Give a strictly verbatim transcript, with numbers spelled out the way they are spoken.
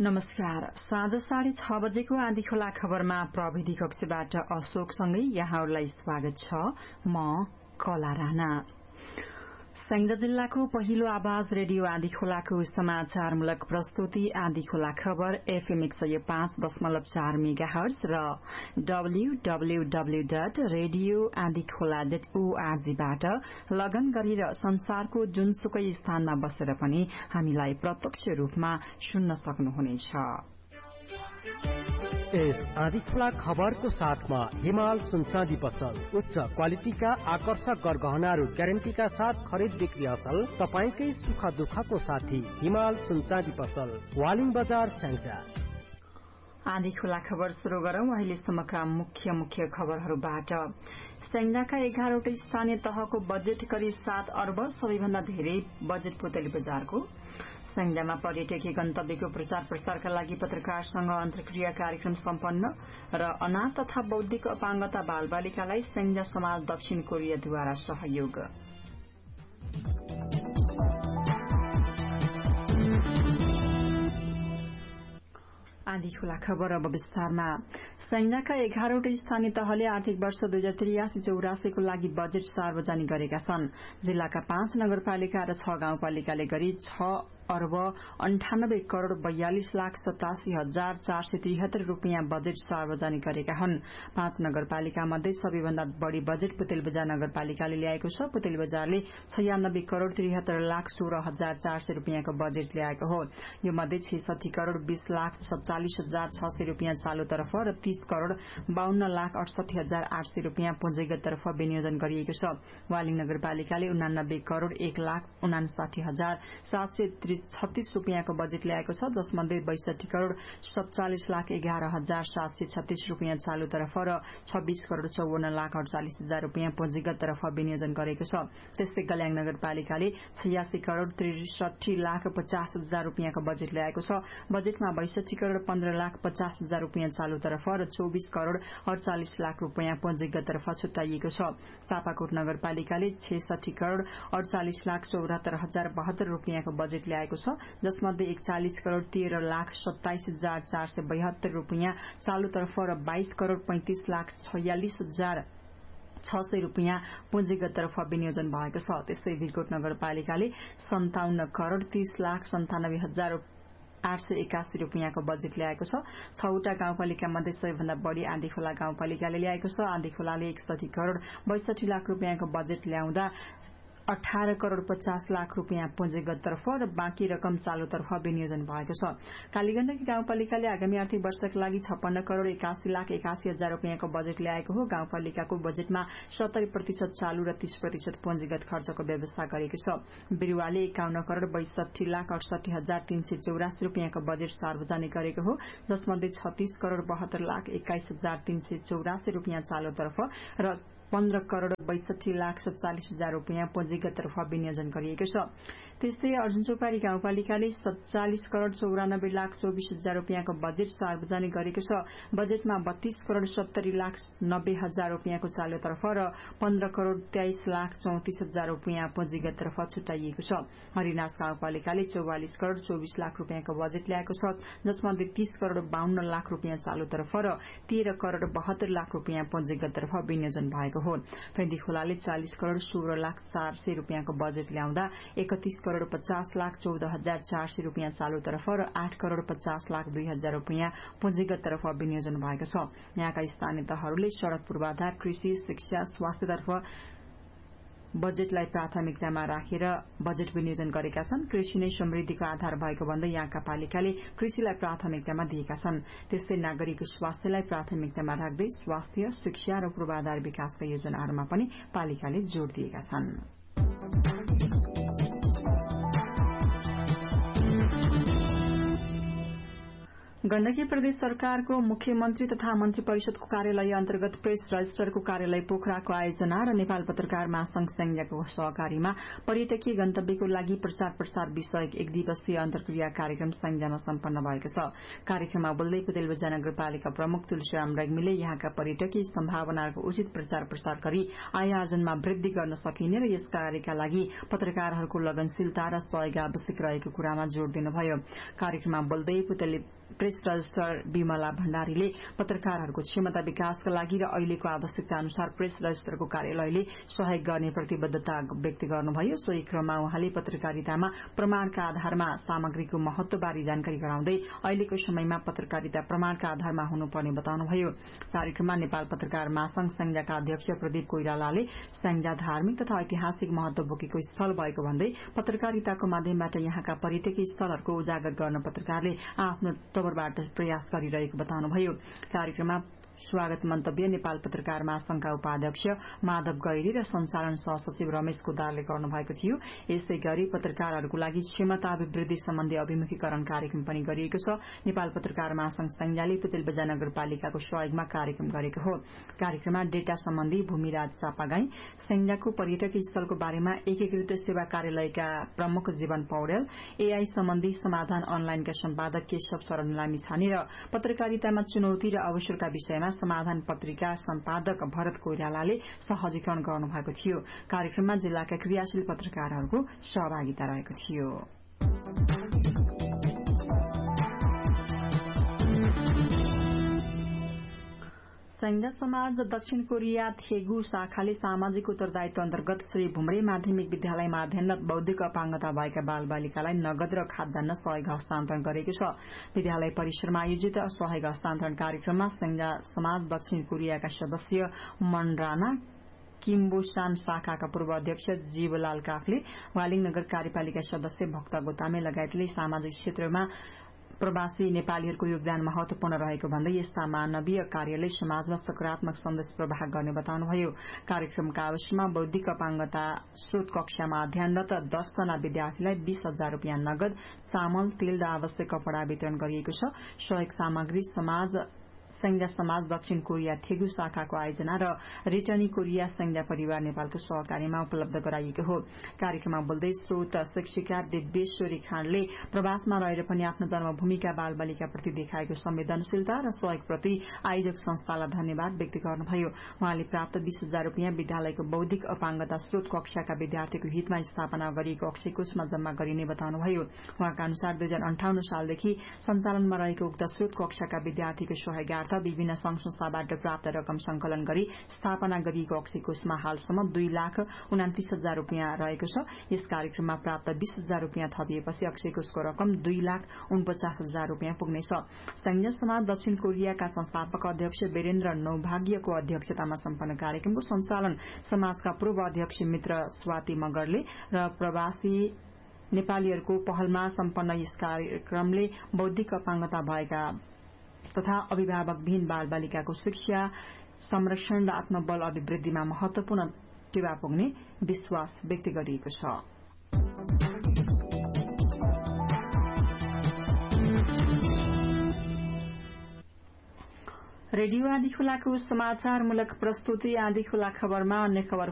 नमस्कार। साँझ साढे छ बजेको आँधी खोला खबरमा प्रविधि कक्षबाट अशोकसँगै यहाँहरूलाई स्वागत छ। म कला राणा। स्याङ्जा जिल्लाको पहिलो आवाज रेडियो आँधी खोलाको समाचारमूलक प्रस्तुति आँधी खोला खबर एफएम एक सय पाँच दशमलव चार मेगाहर्ज र डब्ल्यूडब्ल्यूडब्ल्यू डट रेडियो आँधी खोला डट ओआरजीबाट लगन गरेर संसारको जुनसुकै स्थानमा बसेर पनि हामीलाई प्रत्यक्ष रूपमा सुन्न सक्नुहुनेछ। यस आँधी खोला खबरको साथमा हिमाल सुनचाँदी पसल उच्च क्वालिटीका आकर्षक गरगहनाहरू ग्यारेन्टीका साथ खरिद बिक्री असल तपाईकै सुख दुःखको साथी हिमाल सुनचाँदी पसल वालिङ बजार स्याङ्जा। आँधी खोला खबर शुरू गरौं अहिलेसम्मका मुख्य मुख्य खबरहरूबाट। स्याङ्जाका एघारवटै स्थानीय तहको बजेट करिब सात अर्ब सबैभन्दा धेरै बजेट पुतली बजारको। स्याङ्जामा पर्यटकीय गन्तव्यको प्रचार प्रसारका लागि पत्रकारसँग अन्तर्क्रिया कार्यक्रम सम्पन्न र अनाथ तथा बौद्धिक अपाङ्गता बालबालिकालाई स्याङ्जा समाज दक्षिण कोरियाद्वारा सहयोग। आँधी खोला खबर अब विस्तारमा। स्याङ्जाका एघारवटै स्थानीय तहले आर्थिक वर्ष दुई हजार त्रियासी चौरासीको लागि बजेट सार्वजनिक गरेका छन्। जिल्लाका पाँच नगरपालिका र छ गाउँपालिकाले गरी छ अर्ब अन्ठानब्बे करोड़ बयालिस लाख सतासी हजार चार सय त्रिहत्तर रूपियाँ बजेट सार्वजनिक गरेका हुन्। पाँच नगरपालिका मध्ये सबैभन्दा बढ़ी बजेट पुतेल बजार नगरपालिकाले ल्याएको छ। पुतेल बजारले छयानब्बे करोड़ त्रिहत्तर लाख सोह्र हजार चार सय रूपियाँको बजेट ल्याएको हो। यो मध्ये छैसठी करोड़ बीस लाख सत्तालिस हजार छ सय रूपियाँ चालुतर्फ र तीस करोड़ बाहन्न लाख अडसठी हजार आठ सय रूपियाँ पुँजीगततर्फ विनियोजन गरिएको छ। वालिङ नगरपालिकाले उनानब्बे करोड़ एक लाख उनासाठी हजार सात सय छत्तीस रूपियाँको बजेट ल्याएको छ, जसमध्ये बैसठी करोड़ सत्तालिस लाख एघार हजार सात सय छत्तीस रूपियाँ चालुतर्फ र छब्बीस करोड़ चौवन्न लाख अडचालिस हजार रूपियाँ पुँजीगततर्फ विनियोजन गरेको छ। त्यस्तै गल्याङ नगरपालिकाले छयासी करोड़ त्रिसठी लाख पचास हजार रूपियाँको बजेट ल्याएको छ। बजेटमा बैसठी करोड़ पन्ध्र लाख पचास हजार रूपियाँ चालुतर्फ र चौबीस करोड़ अडचालिस लाख रूपियाँ पुँजीगततर्फ छुट्याइएको छ। चापाकोट नगरपालिकाले छैसठी करोड़ अडचालिस लाख चौरात्तर हजार बहत्तर रूपियाँको बजेट ल्याएको छ, जसमध्ये एकचालिस करोड़ तेह्र लाख सत्ताइस हजार चार सय बहत्तर रूपियाँ चालुतर्फ र बाइस करोड़ पैंतिस लाख छयालिस हजार छ सय रूपियाँ पुँजीगततर्फ विनियोजन भएको छ। त्यस्तै भिरकोट नगरपालिकाले सन्ताउन्न करोड़ तीस लाख सन्तानब्बे हजार आठ सय एकासी रूपियाँको बजेट ल्याएको छ। छवटा गाउँपालिका मध्ये सबैभन्दा बढ़ी आँधी खोला गाउँपालिकाले ल्याएको छ। आँधी खोलाले एकसठी करोड़ बैसठी लाख रूपियाँको बजेट ल्याउँदा अठार करोड़ पचास लाख रूपियाँ पुँजीगततर्फ र बाँकी रकम चालुतर्फ विनियोजन भएको छ। कालीगण्डकी गाउँपालिकाले आगामी आर्थिक वर्षका लागि छप्पन्न करोड़ एकासी लाख एकासी हजार रूपियाँको बजेट ल्याएको हो। गाउँपालिकाको बजेटमा सत्तरी प्रतिशत चालू र तीस प्रतिशत पुँजीगत खर्चको व्यवस्था गरेको छ। बिरुवाले एकाउन्न करोड़ बैसठी लाख अडसठी हजार तीन सय चौरासी रूपियाँको बजेट सार्वजनिक गरेको हो, जसमध्ये छत्तीस करोड़ बहत्तर लाख एक्काइस हजार तीन सय चौरासी रूपियाँ चालुतर्फ र पन्ध्र करोड़ बैसठी लाख सत्तालिस हजार रूपियाँ पुँजीगततर्फ विनियोजन गरिएको छ। त्यस्तै अर्जुनचौपारी गाउँपालिकाले सत्तालिस करोड़ चौरानब्बे लाख चौबिस हजार रूपियाँको बजेट सार्वजनिक गरेको छ। बजेटमा बत्तीस करोड़ सत्तरी लाख नब्बे हजार रूपियाँको चालुतर्फ र पन्ध्र करोड़ तेइस लाख चौतिस हजार रूपियाँ पुँजीगततर्फ छुट्याइएको छ। हरिनाश गाउँपालिकाले चौवालिस करोड़ चौबिस लाख रूपियाँको बजेट ल्याएको छ, जसमध्ये तीस करोड़ बाहन्न लाख रूपियाँ चालुतर्फ र तेह्र करोड़ बहत्तर लाख रूपियाँ पुँजीगततर्फ विनियोजन भएको हो। फेदी खोलाले चालीस करोड़ सोह्र लाख चार सय रूपियाँको बजेट ल्याउँदा एकतीस करोड़ पचास लाख चौध हजार चार सय रूपियाँ चालुतर्फ र आठ करोड़ पचास लाख दुई हजार रूपियाँ पुँजीगततर्फ विनियोजन भएको छ। यहाँका स्थानीय तहहरूले सड़क पूर्वाधार, कृषि, शिक्षा, स्वास्थ्यतर्फ बजेटलाई प्राथमिकतामा राखेर बजेट विनियोजन गरेका छन्। कृषि नै समृद्धिको आधार भएको भन्दै यहाँका पालिकाले कृषिलाई प्राथमिकतामा दिएका छन्। त्यस्तै नागरिक स्वास्थ्यलाई प्राथमिकतामा राख्दै स्वास्थ्य, शिक्षा र पूर्वाधार विकासका योजनाहरूमा पनि पालिकाले जोड़ दिएका छन्। गण्डकी प्रदेश सरकारको मुख्यमन्त्री तथा मन्त्री परिषदको कार्यालय अन्तर्गत प्रेस रजिस्टरको कार्यालय पोखराको आयोजना र नेपाल पत्रकार महासंघ संज्ञाको सहकारीमा पर्यटकीय गन्तव्यको लागि प्रचार प्रसार विषयक एक दिवसीय अन्तर्क्रिया कार्यक्रम संज्ञामा सम्पन्न भएको छ। कार्यक्रममा बोल्दै पुदेलबजा नगरपालिका प्रमुख तुलसीराम रेग्मीले यहाँका पर्यटकीय सम्भावनाको उचित प्रचार प्रसार गरी आय आर्जनमा वृद्धि गर्न सकिने र यस कार्यका लागि पत्रकारहरूको लगनशीलता र सहयोग आवश्यक रहेको कुरामा जोड़ दिनुभयो। कार्यक्रममा बोल्दै पुदेल प्रेस रजिस्टर विमला भण्डारीले पत्रकारहरूको क्षमता विकासका लागि र अहिलेको आवश्यकता अनुसार प्रेस रजिस्टरको कार्यालयले सहयोग गर्ने प्रतिबद्धता व्यक्त गर्नुभयो। सोही क्रममा उहाँले पत्रकारितामा प्रमाणका आधारमा सामग्रीको महत्वबारे जानकारी गराउँदै अहिलेको समयमा पत्रकारिता प्रमाणका आधारमा हुनुपर्ने बताउनुभयो। कार्यक्रममा नेपाल पत्रकार महासंघ संज्ञाका अध्यक्ष प्रदीप कोइरालाले संज्ञा धार्मिक तथा ऐतिहासिक महत्व बोकेको स्थल भएको भन्दै पत्रकारिताको माध्यमबाट यहाँका पर्यटकीय स्थलहरूको उजागर गर्न पत्रकारले आफ्नो तवरबाट प्रयास गरिरहेको बताउनुभयो। कार्यक्रममा स्वागत मन्तव्य नेपाल पत्रकार महासंघका उपाध्यक्ष माधव गैरी र संचालन सहसचिव रमेश कोदारले गर्नुभएको थियो। यसै गरी पत्रकारहरूको लागि क्षमता अभिवृद्धि सम्बन्धी अभिमुखीकरण कार्यक्रम पनि गरिएको छ। नेपाल पत्रकार महासंघ संज्ञाले पुतेलबजा नगरपालिकाको सहयोगमा कार्यक्रम गरेको हो। कार्यक्रममा डेटा सम्बन्धी भूमिराज चापागाई, संज्ञाको पर्यटकीय स्थलको बारेमा एकीकृत सेवा कार्यालयका प्रमुख जीवन पौडेल, एआई सम्बन्धी समाधान अनलाइनका सम्पादक केशव शरण लामिछाने र पत्रकारितामा चुनौती र अवसरका विषयमा समाधान पत्रिका सम्पादक भरत कोइरालाले सहजीकरण गर्नुभएको थियो। कार्यक्रममा जिल्लाका क्रियाशील पत्रकारहरूको सहभागिता रहेको थियो। संघ समाज दक्षिण कोरिया थेगु शाखाले सामाजिक उत्तरदायित्व अन्तर्गत श्री भुमरे माध्यमिक विद्यालयमा अध्ययनरत बौद्धिक अपाङ्गता भएका बाल बालिकालाई नगद र खाद्यान्न सहयोग हस्तान्तरण गरेको छ। विद्यालय परिसरमा आयोजित सहयोग हस्तान्तरण कार्यक्रममा संघ समाज दक्षिण कोरियाका सदस्य मन राणा, किम्बुसान शाखाका पूर्व अध्यक्ष जीवलाल काफले, वालिङ नगर कार्यपालिका सदस्य भक्त गोतामे लगायतले सामाजिक क्षेत्रमा प्रवासी नेपालीहरूको योगदान महत्वपूर्ण रहेको भन्दै यस्ता मानवीय कार्यले समाजमा सकारात्मक सन्देश प्रवाह गर्ने बताउनुभयो। कार्यक्रमका अवसरमा बौद्धिक अपाङ्गता स्रोत कक्षामा अध्ययनरत दसजना विद्यार्थीलाई बीस हजार रूपियाँ नगद, चामल, तेल र आवश्यक कपड़ा वितरण गरिएको छ। सहयोग सामग्री समाज संघ समाज दक्षिण कोरिया थेगु शाखाको आयोजना र रिटर्नी कोरिया संघ परिवार नेपालको सहकारीमा उपलब्ध गराइएको हो। कार्यक्रममा बोल्दै स्रोत शिक्षिका दिव्येश्वरी खाँडले प्रवासमा रहेर पनि आफ्नो जन्मभूमिका बाल बालिकाप्रति देखाएको संवेदनशीलता र सहयोगप्रति आयोजक संस्थालाई धन्यवाद व्यक्त गर्नुभयो। उहाँले प्राप्त बीस हजार रूपियाँ विद्यालयको बौद्धिक अपाङ्गता स्रोत कक्षाका विद्यार्थीको हितमा स्थापना गरिएको अक्षय कोषमा जम्मा गरिने बताउनुभयो। उहाँका अनुसार दुई हजार अन्ठाउन्न सालदेखि सञ्चालनमा रहेको उक्त स्रोत कक्षाका विद्यार्थीको सहयोगार्थ विभिन्न संघ संस्थाबाट प्राप्त रकम संकलन गरी स्थापना गरिएको अक्षय कोषमा हालसम्म दुई लाख उनातिस हजार रूपियाँ रहेको छ। यस कार्यक्रममा प्राप्त बीस हजार रूपियाँ थपिएपछि अक्षय कोषको रकम दुई लाख उनपचास हजार रूपियाँ पुग्नेछ। संघ समाज दक्षिण कोरियाका संस्थापक अध्यक्ष वीरेन्द्र नौभाग्यको अध्यक्षतामा सम्पन्न कार्यक्रमको सञ्चालन समाजका पूर्व अध्यक्ष मित्र स्वाति मगरले र प्रवासी नेपालीहरूको पहलमा सम्पन्न यस कार्यक्रमले बौद्धिक अपाङ्गता भएका तथा अभिभावकविहीन बाल बालिकाको शिक्षा, संरक्षण र आत्मबल अभिवृद्धिमा महत्वपूर्ण टेवा पुग्ने विश्वास व्यक्त गरिएको छ। रेडियो आँधी खोलाको समाचारमूलक प्रस्तुति आँधी खोला खबरमा अन्य खबर